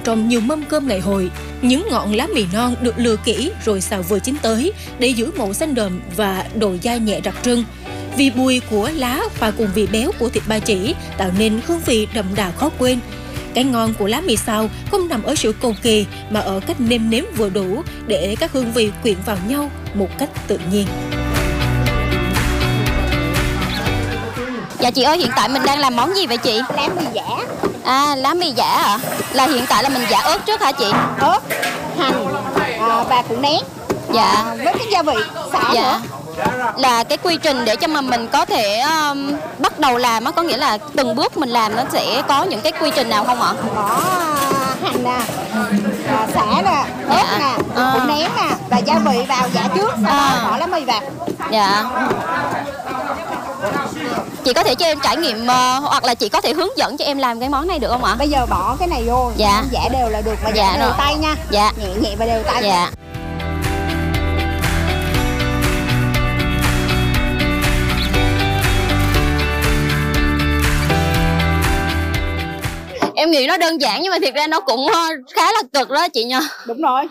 trong nhiều mâm cơm ngày hội. Những ngọn lá mì non được lừa kỹ rồi xào vừa chín tới để giữ màu xanh đậm và độ dai nhẹ đặc trưng. Vị bùi của lá hòa cùng vị béo của thịt ba chỉ tạo nên hương vị đậm đà khó quên. Cái ngon của lá mì xào không nằm ở sự cầu kỳ mà ở cách nêm nếm vừa đủ để các hương vị quyện vào nhau một cách tự nhiên. Dạ chị ơi, hiện tại mình đang làm món gì vậy chị? Lá mì giả. À, lá mì giả à? Là hiện tại là mình giả ớt trước hả chị? Ớt, hành và củ nén. Dạ. Với cái gia vị xả nữa. Là cái quy trình để cho mà mình có thể bắt đầu làm á, có nghĩa là từng bước mình làm nó sẽ có những cái quy trình nào không ạ? Có hành nè, xả nè, ớt nè, củ nén nè và gia vị vào giả trước, sau đó bỏ lá mì vào. Dạ. Chị có thể cho em trải nghiệm hoặc là chị có thể hướng dẫn cho em làm cái món này được không ạ? Bây giờ bỏ cái này vô, dạ. Giả đều là được, mà giả đều tay nha. Dạ. Nhẹ nhẹ và đều tay. Dạ. Em nghĩ nó đơn giản nhưng mà thiệt ra nó cũng khá là cực đó chị nha. Đúng rồi.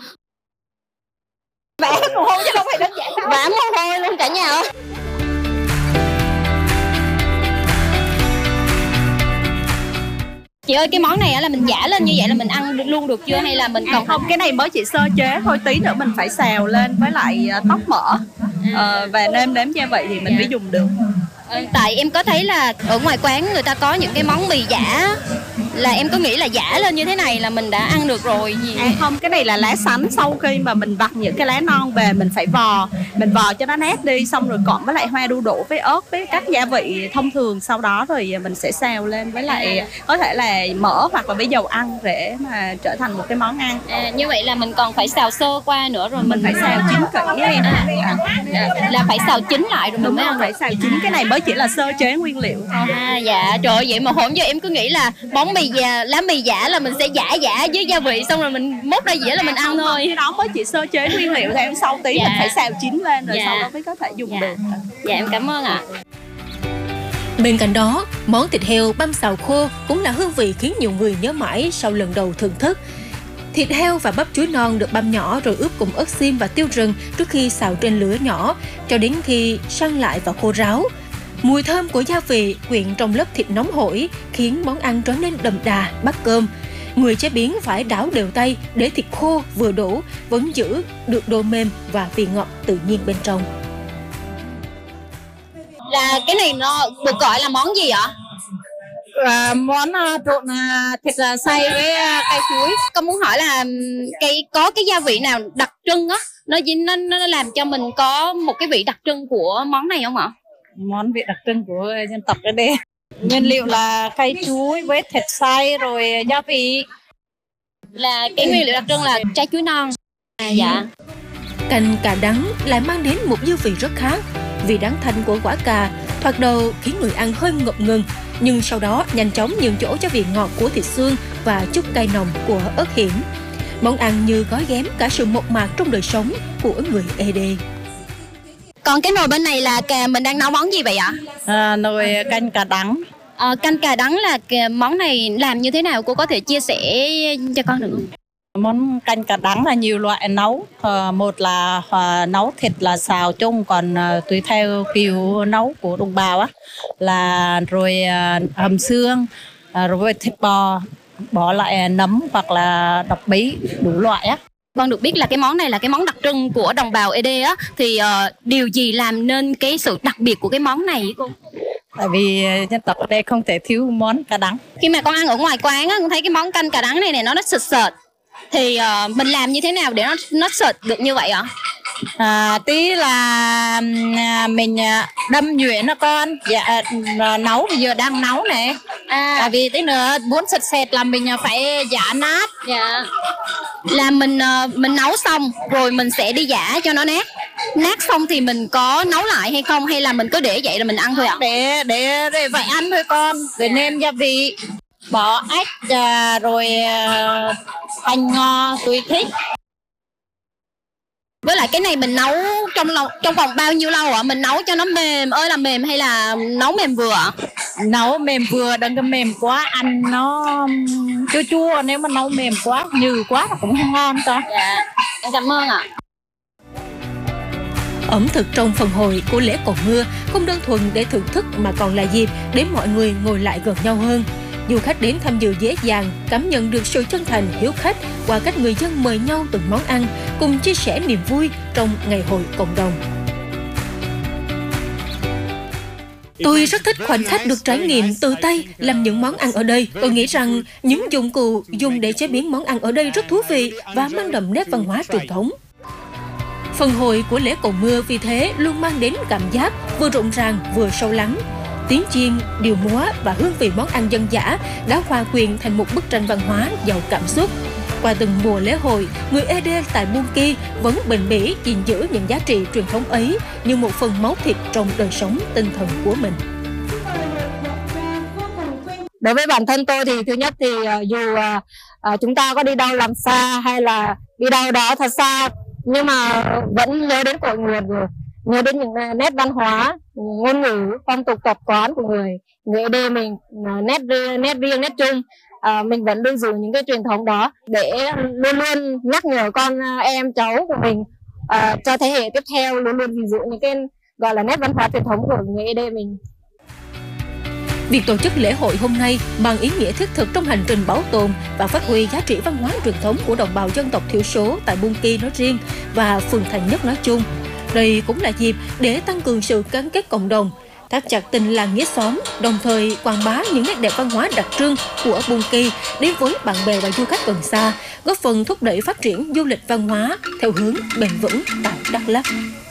Vẽ mồ hôi chứ không phải đơn giản đâu. Vẽ mồ hôi luôn cả nhà ơi. Chị ơi, cái món này là mình giả lên như vậy là mình ăn luôn được chưa hay là mình còn không? Cái này mới chỉ sơ chế thôi, tí nữa mình phải xào lên với lại tóc mỡ và nêm nếm gia vị thì mình mới dùng được. Tại em có thấy là ở ngoài quán người ta có những cái món mì giả, là em có nghĩ là giả lên như thế này là mình đã ăn được rồi gì? Không, cái này là lá sắn, sau khi mà mình vặt những cái lá non về mình phải mình vò cho nó nét đi, xong rồi cộng với lại hoa đu đủ với ớt với các gia vị thông thường, sau đó rồi mình sẽ xào lên với lại có thể là mỡ hoặc là với dầu ăn để mà trở thành một cái món ăn. Như vậy là mình còn phải xào sơ qua nữa rồi mình phải xào chín kỹ em. Là phải xào chín lại rồi mình mới ăn. Phải xào chín, cái này mới chỉ là sơ chế nguyên liệu thôi. Dạ, trời ơi, vậy mà hôm giờ em cứ nghĩ là món mì lá mì giả là mình sẽ giả với gia vị xong rồi mình múc ra dĩa là mình ăn thôi. Cái đó mới chỉ sơ chế nguyên liệu thôi em, sau tí mình phải xào chín lên rồi sau đó mới có thể dùng được. Dạ em cảm ơn ạ. Bên cạnh đó, món thịt heo băm xào khô cũng là hương vị khiến nhiều người nhớ mãi sau lần đầu thưởng thức. Thịt heo và bắp chuối non được băm nhỏ rồi ướp cùng ớt xiêm và tiêu rừng trước khi xào trên lửa nhỏ cho đến khi săn lại và khô ráo. Mùi thơm của gia vị quyện trong lớp thịt nóng hổi khiến món ăn trở nên đậm đà, bắt cơm. Người chế biến phải đảo đều tay để thịt khô vừa đủ, vẫn giữ được độ mềm và vị ngọt tự nhiên bên trong. Là cái này nó được gọi là món gì ạ? Món trộn thịt xay với cay chuối. Con muốn hỏi là có cái gia vị nào đặc trưng á, nó làm cho mình có một cái vị đặc trưng của món này không ạ? Món vị đặc trưng của dân tộc ở đây. Nguyên liệu là cay chuối với thịt xay rồi gia vị. Là cái nguyên liệu đặc trưng là trái chuối non. Dạ. Canh cà đắng lại mang đến một dư vị rất khác. Vị đắng thanh của quả cà thoạt đầu khiến người ăn hơi ngập ngừng, nhưng sau đó nhanh chóng nhường chỗ cho vị ngọt của thịt xương và chút cay nồng của ớt hiểm. Món ăn như gói ghém cả sự mộc mạc trong đời sống của người ED. Còn cái nồi bên này là mình đang nấu món gì vậy ạ? Nồi canh cà đắng. Canh cà đắng là món này làm như thế nào, cô có thể chia sẻ cho con được không? Món canh cà đắng là nhiều loại nấu. Một là nấu thịt là xào chung, còn tùy theo kiểu nấu của đồng bào á là rồi hầm xương, rồi thịt bò, bỏ lại nấm hoặc là độc bí, đủ loại á. Con được biết là cái món này là cái món đặc trưng của đồng bào ED á, thì điều gì làm nên cái sự đặc biệt của cái món này cô? Tại vì dân tộc ở đây không thể thiếu món cà đắng. Khi mà con ăn ở ngoài quán á, con thấy cái món canh cà đắng này nó sệt sệt, thì mình làm như thế nào để nó sệt được như vậy ạ? Tí là mình đâm nhuyễn nó con. Dạ, nấu bây giờ đang nấu nè. Tại vì tí nữa muốn sệt sệt là mình phải giã nát. Dạ. Là mình nấu xong rồi mình sẽ đi giã cho nó nát. Nát xong thì mình có nấu lại hay không, hay là mình cứ để vậy là mình ăn thôi ạ? Để vậy ăn thôi con. Rồi nêm gia vị, bỏ ếch rồi hành ngò tùy thích. Với lại cái này mình nấu trong vòng bao nhiêu lâu ạ? Mình nấu cho nó mềm ơi là mềm hay là nấu mềm vừa ạ? Nấu mềm vừa, đừng có mềm quá, ăn nó chua chua. Nếu mà nấu mềm quá, nhừ quá là cũng không ngon cho. Dạ, em cảm ơn ạ. Ẩm thực trong phần hội của lễ cầu mưa không đơn thuần để thưởng thức mà còn là dịp để mọi người ngồi lại gần nhau hơn. Du khách đến tham dự dễ dàng cảm nhận được sự chân thành hiếu khách qua cách người dân mời nhau từng món ăn, cùng chia sẻ niềm vui trong ngày hội cộng đồng. Tôi rất thích khoảnh khắc được trải nghiệm từ tay làm những món ăn ở đây. Tôi nghĩ rằng những dụng cụ dùng để chế biến món ăn ở đây rất thú vị và mang đậm nét văn hóa truyền thống. Phần hội của lễ cầu mưa vì thế luôn mang đến cảm giác vừa rộn ràng vừa sâu lắng. Tiếng chiêng, điệu múa và hương vị món ăn dân dã đã hòa quyện thành một bức tranh văn hóa giàu cảm xúc. Qua từng mùa lễ hội, người Ed tại Buôn Ki vẫn bền bỉ gìn giữ những giá trị truyền thống ấy như một phần máu thịt trong đời sống tinh thần của mình. Đối với bản thân tôi thì thứ nhất thì dù chúng ta có đi đâu làm xa hay là đi đâu đó thật xa, nhưng mà vẫn nhớ đến cội nguồn rồi, nhớ đến những nét văn hóa, ngôn ngữ, phong tục tập quán của người ED mình, nét riêng, nét chung. Mình vẫn lưu giữ những cái truyền thống đó để luôn luôn nhắc nhở con em cháu của mình, cho thế hệ tiếp theo luôn luôn gìn giữ những cái gọi là nét văn hóa truyền thống của người ED mình. Việc tổ chức lễ hội hôm nay mang ý nghĩa thiết thực trong hành trình bảo tồn và phát huy giá trị văn hóa truyền thống của đồng bào dân tộc thiểu số tại Buôn Ki nói riêng và phường Thành Nhất nói chung. Đây cũng là dịp để tăng cường sự gắn kết cộng đồng, thắt chặt tình làng nghĩa xóm, đồng thời quảng bá những nét đẹp văn hóa đặc trưng của Buôn Ki đến với bạn bè và du khách gần xa, góp phần thúc đẩy phát triển du lịch văn hóa theo hướng bền vững tại Đắk Lắk.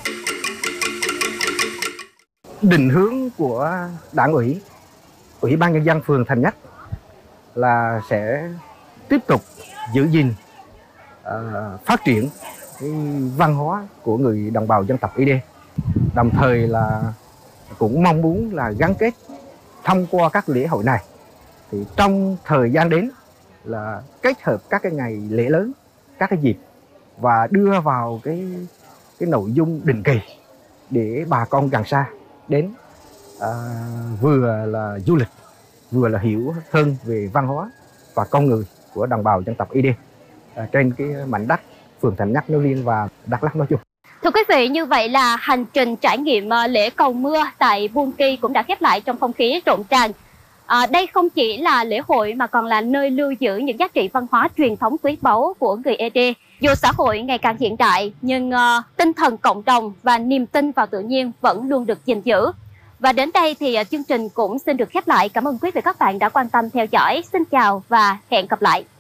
Định hướng của Đảng ủy, Ủy ban Nhân dân phường Thành Nhất là sẽ tiếp tục giữ gìn, phát triển cái văn hóa của người đồng bào dân tộc ED. Đồng thời là cũng mong muốn là gắn kết thông qua các lễ hội này thì trong thời gian đến là kết hợp các cái ngày lễ lớn, các cái dịp và đưa vào cái nội dung định kỳ để bà con gần xa đến vừa là du lịch, vừa là hiểu hơn về văn hóa và con người của đồng bào dân tộc ED trên cái mảnh đất phường Thành Nhất nói riêng và Đắk Lắk nói chung. Thưa quý vị, như vậy là hành trình trải nghiệm lễ cầu mưa tại Buôn Ki cũng đã khép lại trong không khí rộn ràng. Đây không chỉ là lễ hội mà còn là nơi lưu giữ những giá trị văn hóa truyền thống quý báu của người ED. Dù xã hội ngày càng hiện đại, nhưng tinh thần cộng đồng và niềm tin vào tự nhiên vẫn luôn được gìn giữ. Và đến đây thì chương trình cũng xin được khép lại. Cảm ơn quý vị và các bạn đã quan tâm theo dõi. Xin chào và hẹn gặp lại.